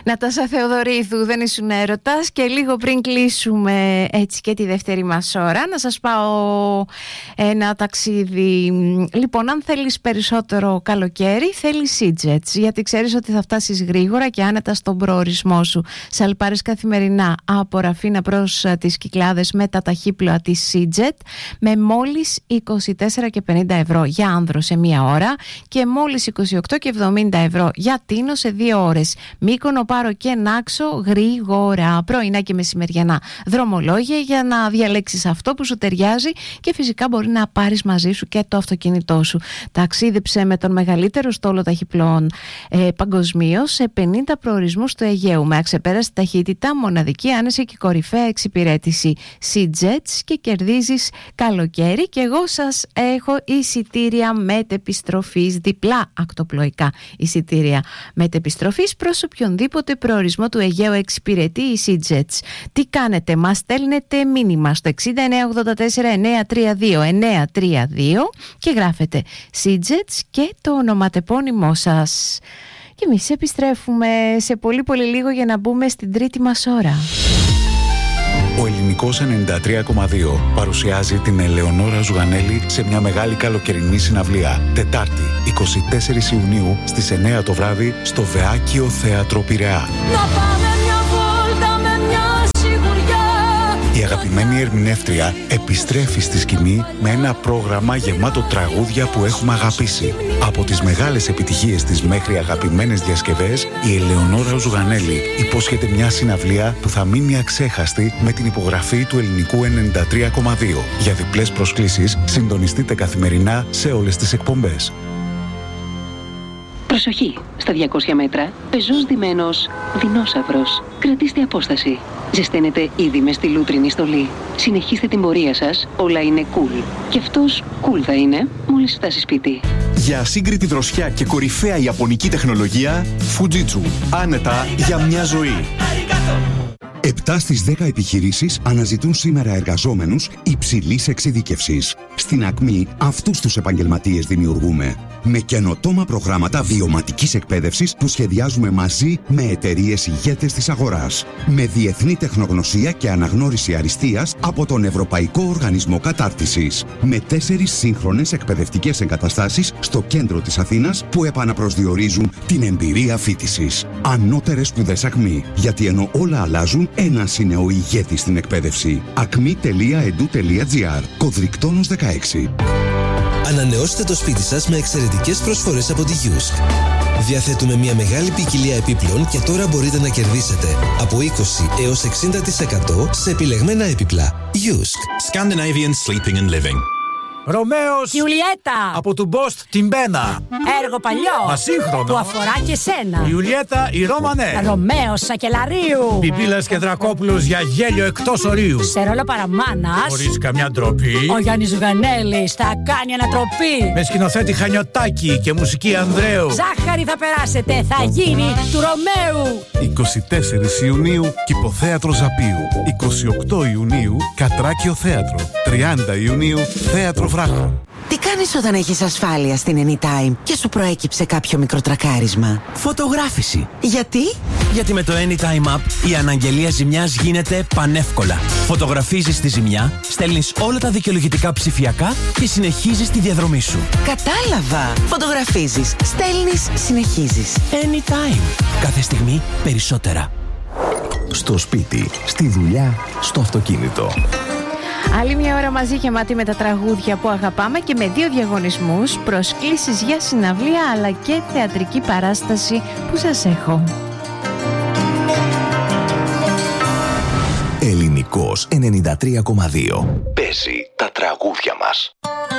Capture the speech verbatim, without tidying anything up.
Νατάσα Θεοδωρίδου, δεν ήσουν έρωτας. Και λίγο πριν κλείσουμε έτσι και τη δεύτερη μας ώρα, να σας πάω ένα ταξίδι. Λοιπόν, αν θέλεις περισσότερο καλοκαίρι, θέλεις Sea-Jets, γιατί ξέρεις ότι θα φτάσεις γρήγορα και άνετα στον προορισμό σου. Σαλπάρεις καθημερινά από Ραφίνα προς τις Κυκλάδες με τα ταχύπλοα της Sea-Jet με μόλις είκοσι τέσσερα και πενήντα ευρώ για άνδρο σε μία ώρα και μόλις είκοσι οκτώ και εβδομήντα ευρώ για Τίνο σε δύο ώρες. Μύκονο, Πάρο και Νάξο γρήγορα, πρωινά και μεσημεριανά δρομολόγια για να διαλέξεις αυτό που σου ταιριάζει και φυσικά μπορεί να πάρεις μαζί σου και το αυτοκίνητό σου. Ταξίδεψε με τον μεγαλύτερο στόλο ταχυπλών ε, παγκοσμίως σε πενήντα προορισμούς του Αιγαίου με αξεπέραστη ταχύτητα, μοναδική άνεση και κορυφαία εξυπηρέτηση. Sea-Jets και κερδίζεις καλοκαίρι. Και εγώ σας έχω εισιτήρια μετεπιστροφής, διπλά ακτοπλοϊκά εισιτήρια μετεπιστροφής προς οποιονδήποτε προορισμό του Αιγαίου εξυπηρετεί η Sea-Jets. Τι κάνετε? Μας στέλνετε μήνυμα στο εξήντα εννέα ογδόντα τέσσερα εννιακόσια τριάντα δύο εννιακόσια τριάντα δύο και γράφετε Sea-Jets και το ονοματεπώνυμό σας. Και εμείς επιστρέφουμε σε πολύ πολύ λίγο για να μπούμε στην τρίτη μας ώρα. Ο Ελληνικός ενενήντα τρία κόμμα δύο παρουσιάζει την Ελεονόρα Ζουγανέλη σε μια μεγάλη καλοκαιρινή συναυλία. Τετάρτη, εικοστή τέταρτη Ιουνίου στις εννιά το βράδυ στο Βεάκιο Θέατρο Πειραιά. Να πάμε μια βόλτα με μια σιγουριά. Η αγαπημένη ερμηνεύτρια επιστρέφει στη σκηνή με ένα πρόγραμμα γεμάτο τραγούδια που έχουμε αγαπήσει. Από τις μεγάλες επιτυχίες της μέχρι αγαπημένες διασκευές, η Ελεονόρα Ζουγανέλη υπόσχεται μια συναυλία που θα μείνει αξέχαστη με την υπογραφή του Ελληνικού ενενήντα τρία κόμμα δύο. Για διπλές προσκλήσεις συντονιστείτε καθημερινά σε όλες τις εκπομπές. Προσοχή! Στα διακόσια μέτρα, πεζός ντυμένος δεινόσαυρος. Κρατήστε απόσταση. Ζεσταίνετε ήδη με στη λούτρινη στολή. Συνεχίστε την πορεία σας, όλα είναι cool. Και αυτός cool θα είναι μόλις φτάσει σπίτι. Για ασύγκριτη δροσιά και κορυφαία ιαπωνική τεχνολογία, Fujitsu. Άνετα για μια ζωή. επτά στις δέκα επιχειρήσεις αναζητούν σήμερα εργαζόμενους υψηλής εξειδίκευσης. Στην Ακμή αυτούς τους επαγγελματίες δημιουργούμε. Με καινοτόμα προγράμματα βιωματικής εκπαίδευσης που σχεδιάζουμε μαζί με εταιρείες ηγέτες της αγοράς. Με διεθνή τεχνογνωσία και αναγνώριση αριστείας από τον Ευρωπαϊκό Οργανισμό Κατάρτισης. Με τέσσερις σύγχρονες εκπαιδευτικές εγκαταστάσεις στο κέντρο της Αθήνας που επαναπροσδιορίζουν την εμπειρία φοιτησης. Ανώτερες σπουδές Ακμή. Γιατί ενώ όλα αλλάζουν, ένας είναι ο ηγέτης στην εκπαίδευση. ακμή τελεία e d u τελεία g r. Κωδρικτόνος δεκαέξι. Ανανεώστε το σπίτι σας με εξαιρετικές προσφορές από τη Yusk. Διαθέτουμε μια μεγάλη ποικιλία επίπλων και τώρα μπορείτε να κερδίσετε από είκοσι έως εξήντα τοις εκατό σε επιλεγμένα έπιπλα. Yusk. Scandinavian Sleeping and Living. Ρωμαίος Ιουλιέτα από του Μπόστ την Μπένα. Έργο παλιό Ασύγχρονο που αφορά και σένα. Ιουλιέτα η Ρώμανέ. Ρωμαίος Σακελαρίου. Πιπίλας και Δρακόπουλος για γέλιο εκτός ορίου. Σε ρόλο παραμάνας, χωρίς καμιά ντροπή, ο Γιάννης Ζουγανέλης θα κάνει ανατροπή. με σκηνοθέτη Χανιωτάκη και μουσική Ανδρέου. Ζάχαρη θα περάσετε, θα γίνει του Ρωμαίου. εικοστή τέταρτη Ιουνίου Κηποθέατρο Ζαπίου. εικοστή ογδόη Ιουνίου Κατράκιο Θέατρο. τριάντα Ιουνίου Θέατρο Βράχο. Τι κάνεις όταν έχεις ασφάλεια στην Anytime και σου προέκυψε κάποιο μικροτρακάρισμα? Φωτογράφηση. Γιατί? Γιατί με το Anytime App η αναγγελία ζημιάς γίνεται πανεύκολα. Φωτογραφίζεις τη ζημιά, στέλνεις όλα τα δικαιολογητικά ψηφιακά και συνεχίζεις τη διαδρομή σου. Κατάλαβα. Φωτογραφίζεις, στέλνεις, συνεχίζεις. Anytime. Κάθε στιγμή περισσότερα. Στο σπίτι, στη δουλειά, στο αυτοκίνητο. Άλλη μια ώρα μαζί γεμάτη με τα τραγούδια που αγαπάμε και με δύο διαγωνισμούς, προσκλήσεις για συναυλία αλλά και θεατρική παράσταση που σας έχω. Ελληνικός ενενήντα τρία κόμμα δύο. Παίζει τα τραγούδια μας.